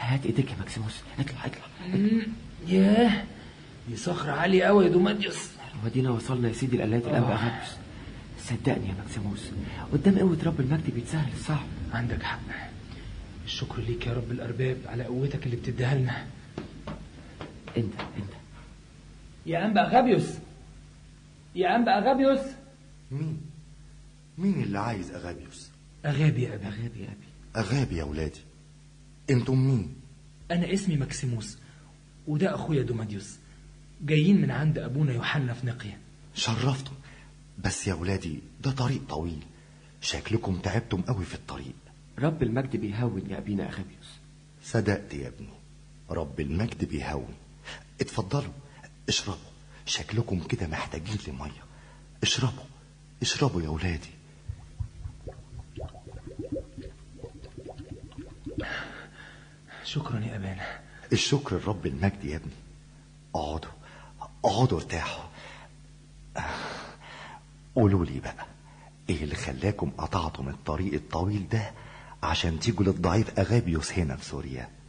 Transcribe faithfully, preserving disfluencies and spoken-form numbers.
هات ايديك يا مكسيموس، اطلع اطلع. ياه، دي صخرة عالية قوي يا دوماديوس. ودينا وصلنا يا سيدي لقلاية الأنبا أغابيوس. صدقني يا مكسيموس، قدام قوة رب المجد بيتسهل الصعب. عندك حق، الشكر ليك يا رب الأرباب على قوتك اللي بتديها لنا. انت انت يا أنبا أغابيوس، يا أنبا أغابيوس. مين مين اللي عايز أغابيوس؟ أغابي يا أبي. أغابي يا أبي. أغابي يا ولادي، انتم مين؟ أنا اسمي مكسيموس، وده أخويا دوماديوس، جايين من عند أبونا يوحنا في نقية. شرفتم، بس يا ولادي ده طريق طويل، شكلكم تعبتم قوي في الطريق. رب المجد بيهون يا أبينا أغابيوس. صدقت يا ابني، رب المجد بيهون. اتفضلوا اشربوا، شكلكم كده محتاجين لمية. اشربوا اشربوا يا ولادي. شكرا يا أبانا. الشكر لرب المجد يا ابني. اقعدوا اقعدوا ارتاحوا. قولوا لي بقى، ايه اللي خلاكم قطعتم الطريق الطويل ده عشان تيجوا للضعيف أغابيوس هنا في سوريا؟